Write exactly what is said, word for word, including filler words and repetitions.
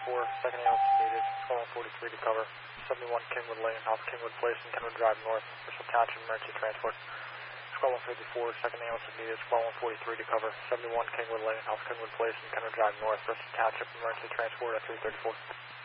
thirty-four, second ambulance is needed, squad one forty-three to cover, seventy-one Kingwood Lane, off Kingwood Place and Kenwood Drive North, Bristol Township emergency transport. Squad one fifty-four, second ambulance is needed, squad one forty-three to cover, seventy-one Kingwood Lane, off Kingwood Place and Kenwood Drive North, Bristol Township emergency transport at three thirty-four.